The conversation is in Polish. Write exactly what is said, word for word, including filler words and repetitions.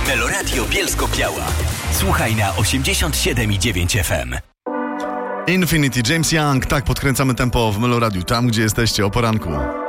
Meloradio Bielsko-Biała. Słuchaj na osiemdziesiąt siedem i dziewięć F M. Infinity, James Young. Tak, podkręcamy tempo w Meloradiu, tam gdzie jesteście o poranku.